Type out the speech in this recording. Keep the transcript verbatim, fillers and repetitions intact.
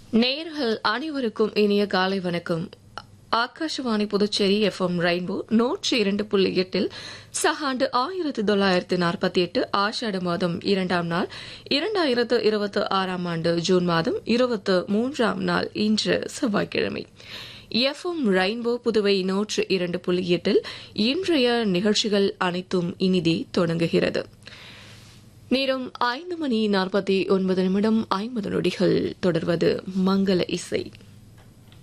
நேயர்கள் அனைவருக்கும் இனிய காலை வணக்கம். Akashvani Puducherry F M rainbow நூற்றி இரண்டு புள்ளி எட்டில் சகாண்டு ஆயிரத்து தொள்ளாயிரத்து நாற்பத்தி எட்டு ஆஷாட மாதம் இரண்டாம் நாள் இரண்டாயிரத்து இருபத்தி ஆறாம் ஆண்டு ஜூன் மாதம் இருபத்தி மூன்றாம் நாள் இன்று செவ்வாய்க்கிழமை. எஃப் எம் ரெயின்போ புதுவை நூற்று இரண்டு புள்ளி எட்டில் இன்றைய நிகழ்ச்சிகள் அனைத்தும் இனிதே தொடங்குகிறது. நேரம் ஐந்து மணி நாற்பத்தி ஒன்பது நிமிடம் ஐம்பது நொடிகள். தொடர்வது மங்கள இசை.